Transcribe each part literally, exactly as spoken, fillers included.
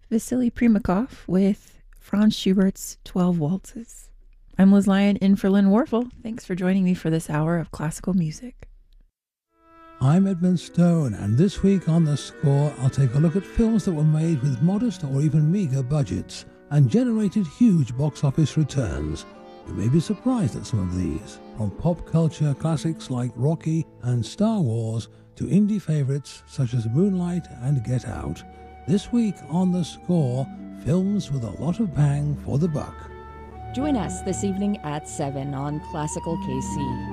Vasily Primakov with Franz Schubert's twelve Waltzes. I'm Liz Lyon in for Lynn Warfel. Thanks for joining me for this hour of classical music. I'm Edmund Stone, and this week on The Score, I'll take a look at films that were made with modest or even meagre budgets and generated huge box office returns. You may be surprised at some of these, from pop culture classics like Rocky and Star Wars to indie favorites such as Moonlight and Get Out. This week on The Score, films with a lot of bang for the buck. Join us this evening at seven on Classical K C.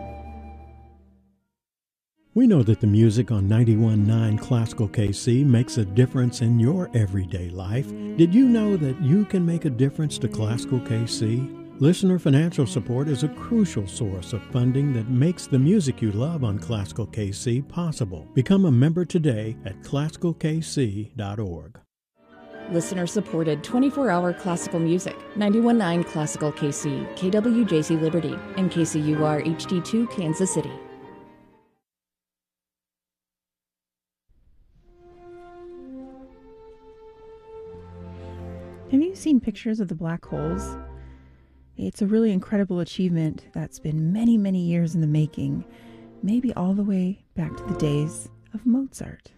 We know that the music on ninety-one point nine Classical K C makes a difference in your everyday life. Did you know that you can make a difference to Classical K C? Listener financial support is a crucial source of funding that makes the music you love on Classical K C possible. Become a member today at classical k c dot org. Listener-supported twenty-four hour classical music. ninety-one point nine Classical K C, K W J C Liberty, and K C U R H D two Kansas City. Have you seen pictures of the black holes? It's a really incredible achievement that's been many, many years in the making, maybe all the way back to the days of Mozart.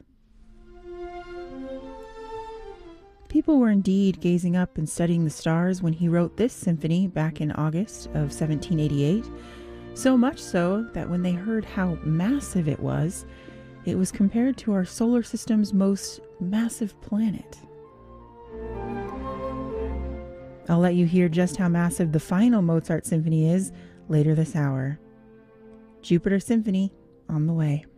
People were indeed gazing up and studying the stars when he wrote this symphony back in August of seventeen eighty-eight, so much so that when they heard how massive it was, it was compared to our solar system's most massive planet. I'll let you hear just how massive the final Mozart symphony is later this hour. Jupiter Symphony on the way.